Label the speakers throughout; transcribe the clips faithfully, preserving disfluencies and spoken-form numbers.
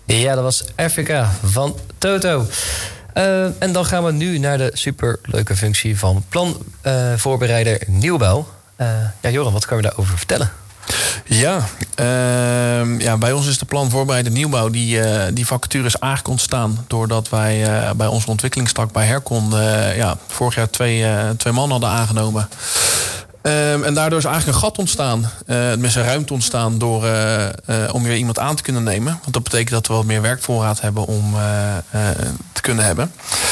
Speaker 1: Ja, dat was Afrika van Toto. Uh, en dan gaan we nu naar de superleuke functie van planvoorbereider uh, nieuwbouw. Uh, ja, Joran, wat kan je daarover vertellen?
Speaker 2: Ja, uh, ja, bij ons is de planvoorbereider nieuwbouw. Die, uh, die vacature is eigenlijk ontstaan doordat wij uh, bij onze ontwikkelingstak bij Hercon uh, ja, vorig jaar twee, uh, twee man hadden aangenomen. Um, en daardoor is eigenlijk een gat ontstaan. Uh, met een ruimte ontstaan door, uh, uh, om weer iemand aan te kunnen nemen. Want dat betekent dat we wat meer werkvoorraad hebben om uh, uh, te kunnen hebben.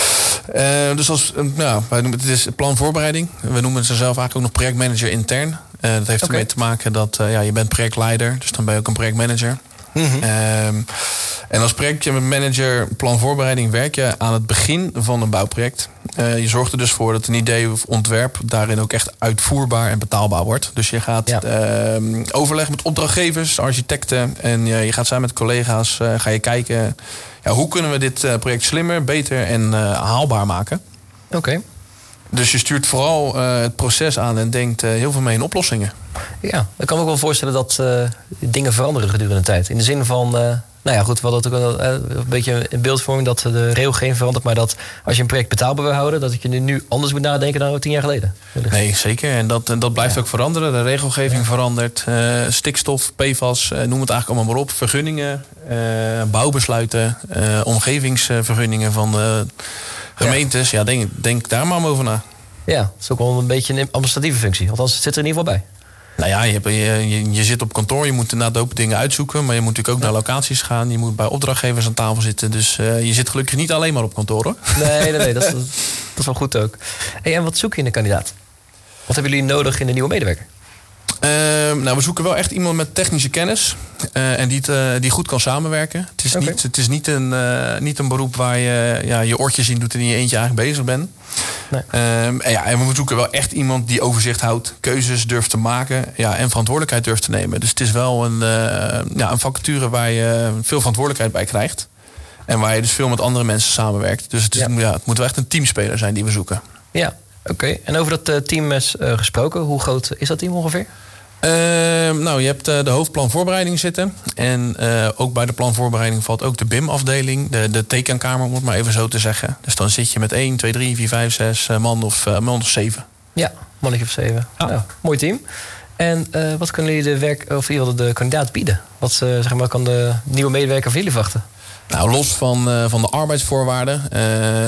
Speaker 2: Uh, dus als, uh, ja, wij noemen, het is planvoorbereiding. We noemen het zelf eigenlijk ook nog projectmanager intern. Uh, dat heeft okay. ermee te maken dat uh, ja, je bent projectleider. Dus dan ben je ook een projectmanager. Mm-hmm. Um, en als projectmanager planvoorbereiding werk je aan het begin van een bouwproject. Uh, je zorgt er dus voor dat een idee of ontwerp daarin ook echt uitvoerbaar en betaalbaar wordt. Dus je gaat ja. uh, overleggen met opdrachtgevers, architecten. En uh, je gaat samen met collega's uh, ga je kijken, ja, hoe kunnen we dit uh, project slimmer, beter en uh, haalbaar maken.
Speaker 1: Oké. Okay. Dus
Speaker 2: je stuurt vooral uh, het proces aan en denkt uh, heel veel mee in oplossingen.
Speaker 1: Ja, ik kan me ook wel voorstellen dat uh, dingen veranderen gedurende de tijd. In de zin van, uh, nou ja, goed, we hadden ook uh, een beetje een beeldvorming dat de regelgeving verandert, maar dat als je een project betaalbaar wil houden, dat je nu anders moet nadenken dan tien jaar geleden.
Speaker 2: Nee, zeker. En dat, dat blijft ja. ook veranderen. De regelgeving ja. verandert. Uh, stikstof, P F A S, uh, noem het eigenlijk allemaal maar op. Vergunningen, uh, bouwbesluiten, uh, omgevingsvergunningen van de gemeentes. Ja, ja denk, denk daar maar over na.
Speaker 1: Ja, dat is ook wel een beetje een administratieve functie. Althans, het zit er in ieder geval bij.
Speaker 2: Nou ja, je, hebt, je, je zit op kantoor, je moet inderdaad ook dingen uitzoeken. Maar je moet natuurlijk ook ja. naar locaties gaan. Je moet bij opdrachtgevers aan tafel zitten. Dus uh, je zit gelukkig niet alleen maar op kantoor, hoor.
Speaker 1: Nee, nee, nee dat, is, dat is wel goed ook. Hey, en wat zoek je in een kandidaat? Wat hebben jullie nodig in een nieuwe medewerker?
Speaker 2: Uh, nou, we zoeken wel echt iemand met technische kennis. Uh, en die, te, die goed kan samenwerken. Het is, okay. niet, het is niet, een, uh, niet een beroep waar je ja, je oortjes in doet en in je eentje eigenlijk bezig bent. Nee. Uh, en, ja, en we zoeken wel echt iemand die overzicht houdt, keuzes durft te maken, ja, en verantwoordelijkheid durft te nemen. Dus het is wel een, uh, ja, een vacature waar je veel verantwoordelijkheid bij krijgt. En waar je dus veel met andere mensen samenwerkt. Dus het, is, ja. Ja, het moet wel echt een teamspeler zijn die we zoeken.
Speaker 1: Ja, oké. Okay. En over dat uh, team is uh, gesproken. Hoe groot is dat team ongeveer?
Speaker 2: Uh, nou, je hebt uh, de hoofdplanvoorbereiding zitten. En uh, ook bij de planvoorbereiding valt ook de B I M-afdeling. De, de tekenkamer, om het maar even zo te zeggen. Dus dan zit je met één, twee, drie, vier, vijf, zes uh, man of uh, man of zeven.
Speaker 1: Ja, mannetje of zeven. Ja. Nou, mooi team. En uh, wat kunnen jullie de werk of de kandidaat bieden? Wat uh, zeg maar, kan de nieuwe medewerker van jullie verwachten?
Speaker 2: Nou, los van, uh, van de arbeidsvoorwaarden uh,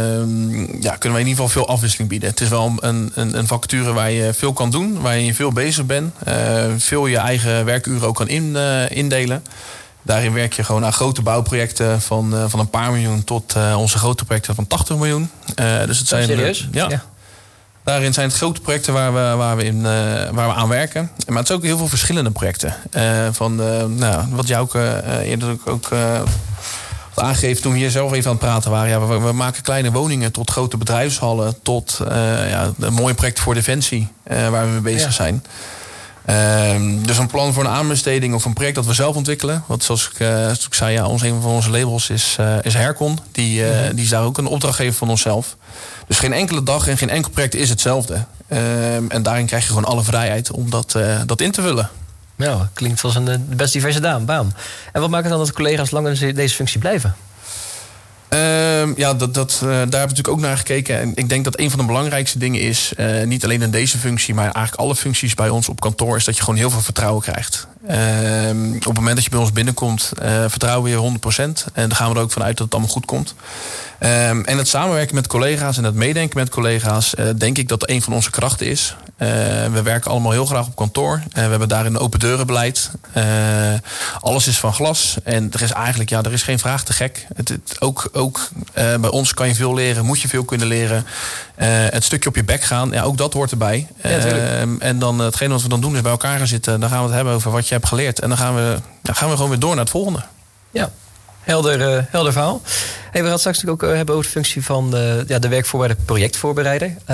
Speaker 2: ja, kunnen wij in ieder geval veel afwisseling bieden. Het is wel een, een, een vacature waar je veel kan doen, waar je veel bezig bent. Uh, veel je eigen werkuren ook kan in, uh, indelen. Daarin werk je gewoon aan grote bouwprojecten van, uh, van een paar miljoen tot uh, onze grote projecten van tachtig miljoen. Uh, dus het zijn,
Speaker 1: serieus?
Speaker 2: Ja. ja. Daarin zijn het grote projecten waar we, waar we, in, uh, waar we aan werken. Maar het zijn ook heel veel verschillende projecten. Uh, van, uh, nou, wat Jouke uh, eerder ook... ook uh, aangegeven toen we hier zelf even aan het praten waren. Ja, we, we maken kleine woningen tot grote bedrijfshallen, tot uh, ja, een mooi project voor Defensie, uh, waar we mee bezig ja. zijn. Uh, dus een plan voor een aanbesteding of een project dat we zelf ontwikkelen. Want zoals ik, uh, zoals ik zei, ja, ons, een van onze labels is, uh, is Hercon. Die, uh, mm-hmm. die is daar ook een opdrachtgever van onszelf. Dus geen enkele dag en geen enkel project is hetzelfde. Uh, en daarin krijg je gewoon alle vrijheid om dat, uh, dat in te vullen.
Speaker 1: Nou, klinkt als een best diverse baan. En wat maakt het dan dat collega's lang in deze functie blijven?
Speaker 2: Uh, ja, dat, dat, uh, daar hebben we natuurlijk ook naar gekeken. En ik denk dat een van de belangrijkste dingen is, uh, niet alleen in deze functie, maar eigenlijk alle functies bij ons op kantoor, is dat je gewoon heel veel vertrouwen krijgt. Uh, op het moment dat je bij ons binnenkomt, uh, vertrouwen we je honderd procent. En dan gaan we er ook vanuit dat het allemaal goed komt. Uh, en het samenwerken met collega's en het meedenken met collega's, uh, denk ik dat een van onze krachten is. Uh, we werken allemaal heel graag op kantoor. Uh, we hebben daarin een open deurenbeleid. Uh, alles is van glas. En er is eigenlijk, ja, er is geen vraag te gek. Het, het, ook ook uh, bij ons kan je veel leren, moet je veel kunnen leren. Uh, het stukje op je bek gaan, ja, ook dat hoort erbij. Ja, uh, en dan hetgeen wat we dan doen is bij elkaar gaan zitten. Dan gaan we het hebben over wat je hebt geleerd. En dan gaan we, dan gaan we gewoon weer door naar het volgende.
Speaker 1: Ja. Helder, uh, helder verhaal. Hey, we gaan het straks natuurlijk ook uh, hebben over de functie van uh, ja, de werkvoorbereider, projectvoorbereider.